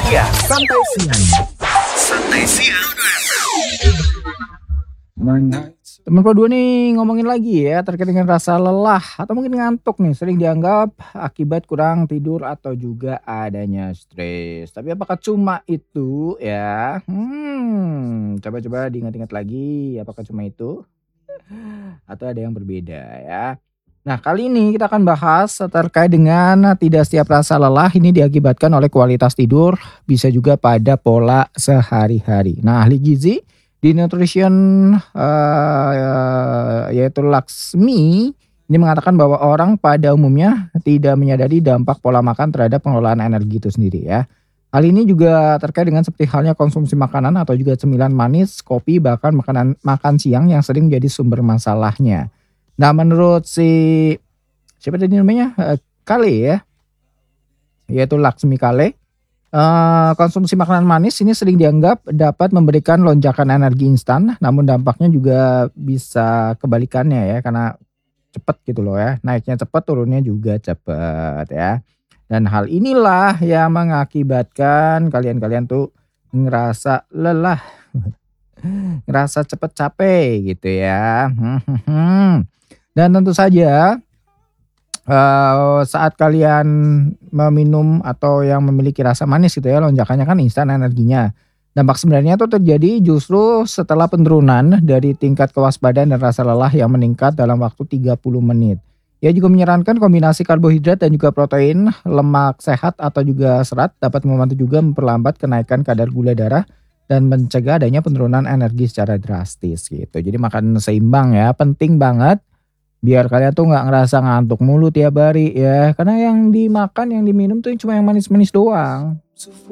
Santai siang. Santai siang. Teman kedua nih ngomongin lagi ya terkait dengan rasa lelah atau mungkin ngantuk nih sering dianggap akibat kurang tidur atau juga adanya stres. Tapi apakah cuma itu ya? Coba-coba diingat-ingat lagi apakah cuma itu atau ada yang berbeda ya? Nah, kali ini kita akan bahas terkait dengan tidak setiap rasa lelah ini diakibatkan oleh kualitas tidur, bisa juga pada pola sehari-hari. Nah, ahli gizi di nutrition yaitu Laksmi ini mengatakan bahwa orang pada umumnya tidak menyadari dampak pola makan terhadap pengelolaan energi itu sendiri ya. Hal ini juga terkait dengan seperti halnya konsumsi makanan atau juga cemilan manis, kopi, bahkan makanan makan siang yang sering jadi sumber masalahnya. Nah, menurut siapa tadi namanya? Kale ya, yaitu Laksmi Kale. Konsumsi makanan manis ini sering dianggap dapat memberikan lonjakan energi instan, namun dampaknya juga bisa kebalikannya ya, karena cepet gitu loh ya, naiknya cepet, turunnya juga cepet ya. Dan hal inilah yang mengakibatkan kalian-kalian tuh ngerasa lelah, ngerasa cepet capek gitu ya. Dan tentu saja saat kalian meminum atau yang memiliki rasa manis gitu ya, lonjakannya kan instan energinya. Dampak sebenarnya itu terjadi justru setelah penurunan dari tingkat kewaspadaan dan rasa lelah yang meningkat dalam waktu 30 menit. Ia juga menyarankan kombinasi karbohidrat dan juga protein, lemak sehat atau juga serat dapat membantu juga memperlambat kenaikan kadar gula darah dan mencegah adanya penurunan energi secara drastis gitu. Jadi makan seimbang ya, penting banget. Biar kalian tuh nggak ngerasa ngantuk mulu tiap hari ya, karena yang dimakan, yang diminum tuh cuma yang manis-manis doang.